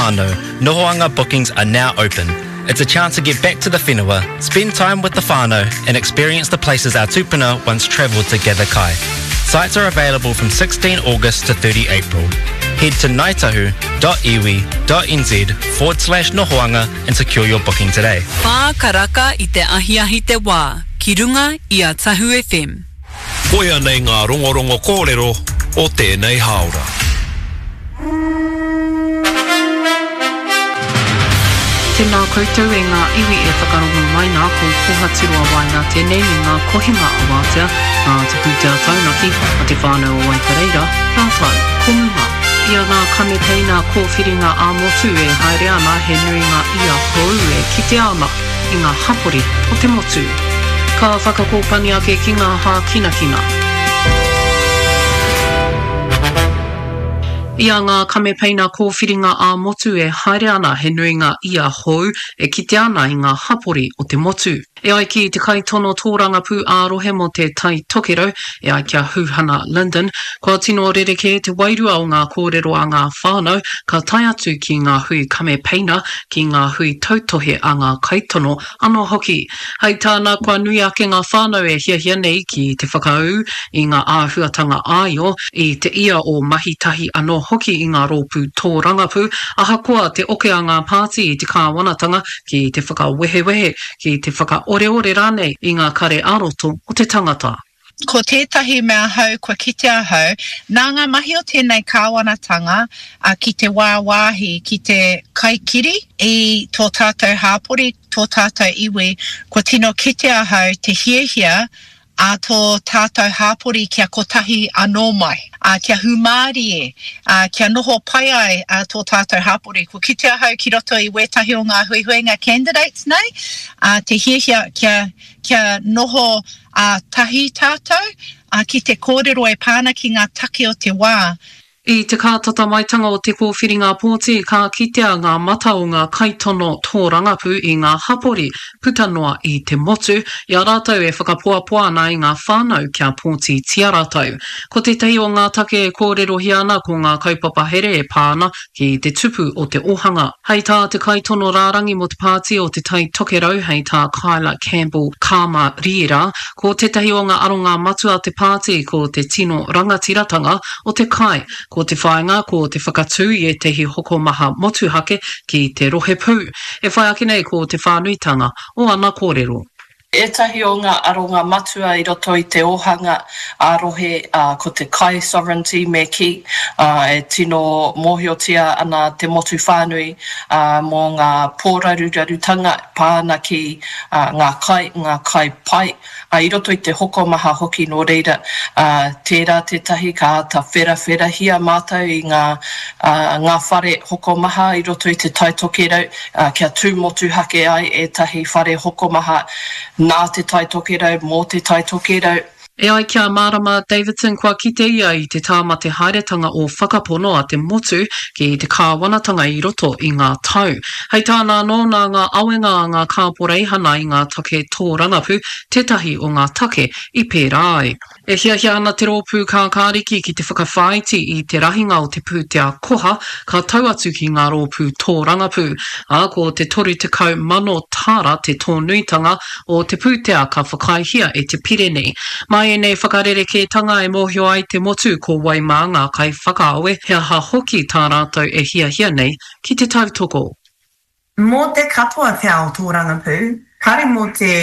Whānau, Nohoanga bookings are now open. It's a chance to get back to the whenua, spend time with the whānau and experience the places our tupuna once travelled to gather kai. Sites are available from 16 August to 30 April. Head to ngaitahu.iwi.nz/nohoanga and secure your booking today. Pā karaka I te ahiahi te wā, ki runga I a Tahu FM. Koia nei ngā rongorongo kōrero o tēnei haora. Tēnā koutou e ngā iwi e whakarongo mai nā ko pohatirua wai nā tēnei ni ngā kohinga a wātea, ngā te pūtea taunaki, a te whānau o Waikareira, rātau, komunga. Ia ngā kamepeina kōwhiringa a motu e haere ana he nui ngā ia hou e kite ana I ngā hapori o te motu. Ka whakakōpani ake ki ngā hā kinakina. Ia ngā kamepeina kōwhiringa a motu e haere ana he nui ngā ia hou e kite ana I ngā hapori o te motu. E ai ki te kaitono tōranga pū ārohe mo te tai tokero, e ai kia Huhana Linden, kua tino rereke te wairua o ngā kōrero a ngā whānau, ka tai atu ki ngā hui kamepeina, ki ngā hui tautohe a ngā kaitono anō hoki. Hei tāna kua nui ake ngā whānau e hiahia nei ki te whakau I ngā āhuatanga āio, I te ia o mahitahi anō hoki I ngā rōpū tōrangapū, ahakoa te oke a ngā pāti I te kāwanatanga ki te whakawehewehe, ki te whakaoreore rānei I ngā kare aroto o te tangata. Ko tētahi mea hau, kua kitea hau, nā ngā mahi o tēnei kāwanatanga ki te wāwāhi, ki te kaikiri I tō tātou hāpori, tō tātou iwi, kua tino kitea hau te hiehia a tō tātou hāpori kia kotahi anō mai, kia humāri e, kia noho pai ai tō tātou hāpori. Ko kitea hau ki roto I wētahi o ngā huihuenga candidates nei, te hiehia kia noho tahi tātou, ki te kōrero e pāna ki ngā take o te wā. I te kātata maitanga o te kōwhiringa pōti, ka kitea ngā mata o ngā kaitono tōrangapū I ngā hapori putanoa I te motu, ia rātau e whakapoapoa ana I ngā whānau kia pōti tia rātau. Ko te tehi o ngā take e kōrero hiana ko ngā kaupapa here e pāna ki te tupu o te ohanga. Hei tā te kaitono rārangi mo te pāti o te tai tokerau, hei tā Kyla Campbell Kāma Riera, ko te tehi o ngā aronga matua te pāti ko te tino rangatiratanga o te kai, ko te whaenga, ko te whakatū I tehi hoko maha motuhake ki te rohe pū. E whai ake nei ko te whānuitanga o ana kōrero. Etahi o ngā aronga matua I roto I te ohanga ārohe ko te kai sovereignty me ki e tino mōhiotia ana te motu whānui mō ngā pōrarurarutanga pāna ki ngā kai pai. I roto I te hoko maha hoki no reira tērā te tahi ka ata whera hia mātou I ngā whare hoko maha I roto I te taitokerau kia tū motu hake ai e tahi whare hoko maha nā te taitokerau, mō te taitokerau. E ai kia Marama Davidson kua kite ia I te tāmate hairetanga o whakapono a te motu ki te kāwanatanga I roto I ngā tau. Hei tāna anō nā ngā awenga a ngā kāporeihana I ngā take tōrangapū, tētahi o ngā take I pērā ai. E hiahia ana te rōpū kā kāriki ki te whakawhaiti I te rahinga o te pūtea koha, ka tau atu ki ngā rōpū tōrangapū. Ko te toru te kau mano tāra te tōnuitanga o te pūtea ka whakaihia e te Pirene. Mai e nei whakarereke-tanga e mōhio ai te motu ko Waimanga kai whakaawe, hea ha hoki tā rātou e hiahia nei ki te tautoko. Mō te katoa te ao tōrangapū, kare mō te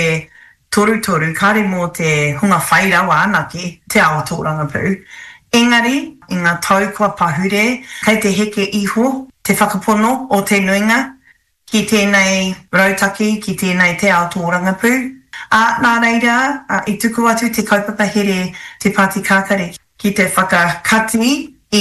toru, kare mō te hunga whairawa anake te ao tōrangapū. Engari, I ngā tau kua pahure, kei te heke iho, te whakapono o te nuinga, ki tēnei rautaki, ki tēnei te ao tōrangapū. Nā reira, I tuku atu te kaupapa here te Pāti Kākare ki te whakakati I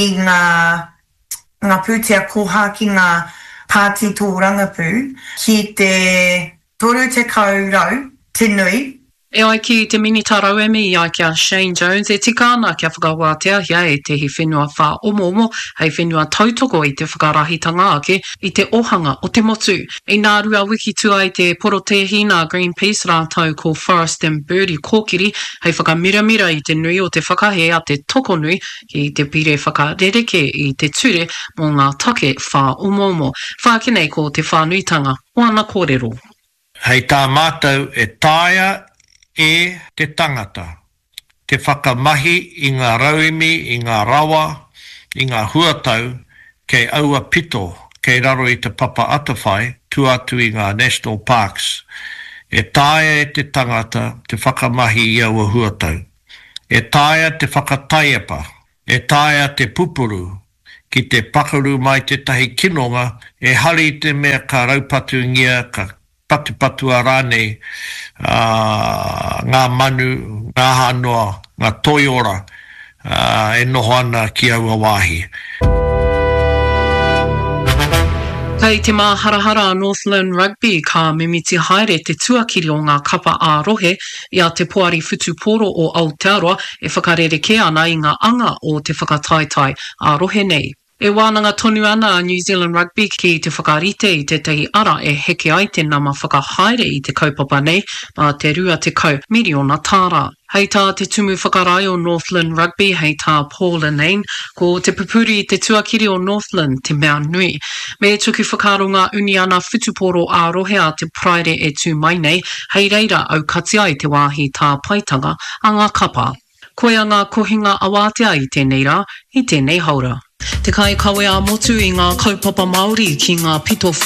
ngā pūtea koha ki ngā Pāti tōrangapū ki te toru te kaurau, te nui, E ai ki te mini tarauemi i ai kia Shane Jones e tika ana kia whakawātea hia e te hi whenua whā omo hei whenua tautoko i te whakarahitanga ake i te ohanga o te motu. E nā rua wiki tua i te porotehina Greenpeace rātau ko Forest and Birdie kōkiri hei whakamiramira i te nui o te whakahe a te toko nui ki te pire whakarereke i te ture mō ngā take whā omo. Whākinei ko te whānuitanga o ana kōrero. Hei tā mātou e tāia e te tangata, te whakamahi i ngā rauimi, i ngā rawa, i ngā huatau, kei aua pito, kei raro i te papa atawhai, tuatu i ngā national parks. E tāia e te tangata, te whakamahi i aua huatau. E tāia te whakataiapa, e tāia te pupuru, ki te pakaru mai te tahi kinonga, e hari te mea ka raupatu ngia, ka patu a rānei, ngā manu, ngā hanoa, ngā toiora, e noho ana ki aua wāhi. Kei te māharahara Northland Rugby ka mimiti haere te tuakiri o ngā kapa ārohe ia te poari whutuporo o Aotearoa e whakarereke ana i ngā anga o te whakataitai ārohe nei. E wānanga tonu ana a New Zealand Rugby ki te whakarite i te tahi ara e heke ai te nama whakahaere i te kaupapa nei ma te rua te kau miriona tāra. Hei tā te tumu whakarai o Northland Rugby, hei tā Paul Anane, ko te pupuri i te tuakiri o Northland te mea nui. Me tuku whakaro ngā uni ana whutuporo ārohe a te praere e tū mai nei, hei reira au katia i te wāhi tā paitanga a ngā kapa. Koe a ngā kohinga awātea i tēnei rā, i tēnei haura. Te kai kawe a motu i ngā kaupapa Māori ki ngā pito